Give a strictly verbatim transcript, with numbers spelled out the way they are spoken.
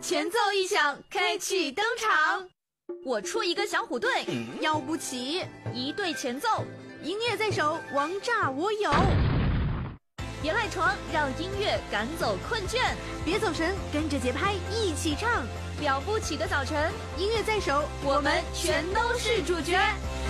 前奏一响，开启登场。我出一个小虎队， 要不起； 一对前奏， 音乐在手，王炸我有。 别赖床，让音乐赶走困倦； 别走神，跟着节拍一起唱。 了不起的早晨， 音乐在手， 我们全都是主角。